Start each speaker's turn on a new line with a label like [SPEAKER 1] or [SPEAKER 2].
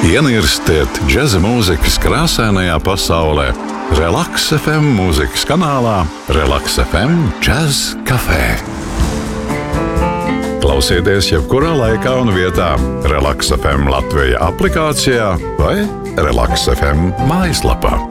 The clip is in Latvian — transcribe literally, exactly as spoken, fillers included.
[SPEAKER 1] Ienirstiet džeza mūzikas krāsainajā pasaulē Relaks F M mūzikas kanālā Relaks F M Jazz Café. Klausieties jebkurā laikā un vietā Relaks F M Latvija aplikācijā vai Relaks F M mājaslapā.